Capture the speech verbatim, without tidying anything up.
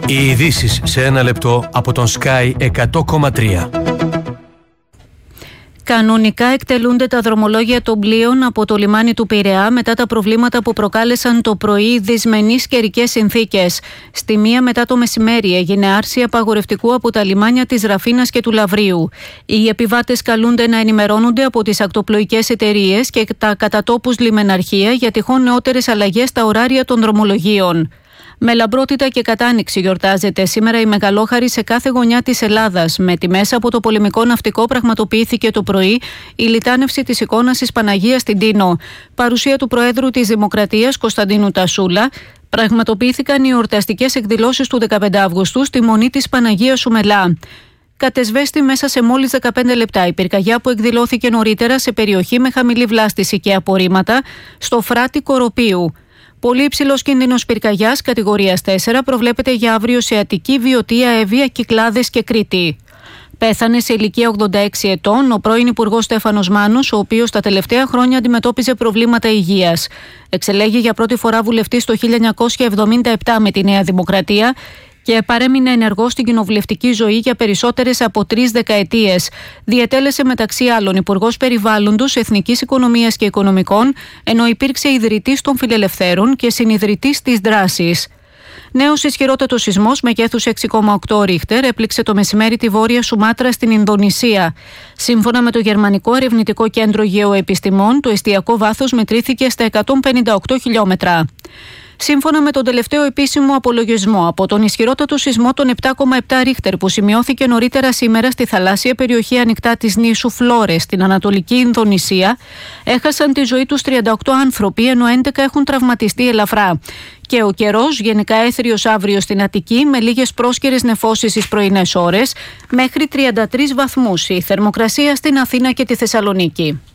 Οι ειδήσεις σε ένα λεπτό από τον Sky εκατό κόμμα τρία. Κανονικά εκτελούνται τα δρομολόγια των πλοίων από το λιμάνι του Πειραιά μετά τα προβλήματα που προκάλεσαν το πρωί δυσμενείς καιρικές συνθήκες. Στη μία μετά το μεσημέρι έγινε άρση απαγορευτικού από τα λιμάνια της Ραφίνας και του Λαβρίου. Οι επιβάτες καλούνται να ενημερώνονται από τις ακτοπλοϊκές εταιρείες και τα κατατόπους λιμεναρχεία για τυχόν νεότερες αλλαγές στα ωράρια των δρομολογίων. Με λαμπρότητα και κατάνοιξη γιορτάζεται σήμερα η Μεγαλόχαρη σε κάθε γωνιά της Ελλάδας. Με τη μέσα από το πολεμικό ναυτικό πραγματοποιήθηκε το πρωί η λιτάνευση της εικόνας της Παναγίας στην Τίνο. Παρουσία του Προέδρου της Δημοκρατίας Κωνσταντίνου Τασούλα. Πραγματοποιήθηκαν οι εορταστικές εκδηλώσεις του δεκαπέντε Αυγούστου στη Μονή της Παναγίας Σουμελά. Κατεσβέστη μέσα σε μόλις δεκαπέντε λεπτά η πυρκαγιά που εκδηλώθηκε νωρίτερα σε περιοχή με χαμηλή βλάστηση και απορρίμματα στο Φράτη Κοροπίου. Πολύ υψηλός κίνδυνος πυρκαγιάς κατηγορίας τέσσερα προβλέπεται για αύριο σε Αττική, Βιωτία, Εύβοια, Κυκλάδες και Κρήτη. Πέθανε σε ηλικία ογδόντα έξι ετών ο πρώην Υπουργός Στέφανος Μάνος, ο οποίος τα τελευταία χρόνια αντιμετώπιζε προβλήματα υγείας. Εξελέγει για πρώτη φορά βουλευτής το χίλια εννιακόσια εβδομήντα επτά με τη Νέα Δημοκρατία και παρέμεινε ενεργός στην κοινοβουλευτική ζωή για περισσότερες από τρεις δεκαετίες. Διετέλεσε μεταξύ άλλων Υπουργός Περιβάλλοντος, Εθνικής Οικονομίας και Οικονομικών, ενώ υπήρξε ιδρυτής των Φιλελευθέρων και συνιδρυτής της Δράσης. Νέος ισχυρότατος σεισμός μεγέθους έξι κόμμα οκτώ ρίχτερ έπληξε το μεσημέρι τη Βόρεια Σουμάτρα στην Ινδονησία. Σύμφωνα με το Γερμανικό Ερευνητικό Κέντρο Γεωεπιστημών, το εστιακό βάθος μετρήθηκε στα εκατόν πενήντα οκτώ χιλιόμετρα. Σύμφωνα με τον τελευταίο επίσημο απολογισμό από τον ισχυρότατο σεισμό των επτά κόμμα επτά ρίχτερ που σημειώθηκε νωρίτερα σήμερα στη θαλάσσια περιοχή ανοιχτά της νήσου Φλόρες στην Ανατολική Ινδονησία, έχασαν τη ζωή τους τριάντα οκτώ άνθρωποι, ενώ έντεκα έχουν τραυματιστεί ελαφρά. Και ο καιρός γενικά έθριος αύριο στην Αττική με λίγες πρόσκαιρες νεφώσεις στις πρωινές ώρες μέχρι τριάντα τρεις βαθμούς η θερμοκρασία στην Αθήνα και τη Θεσσαλονίκη.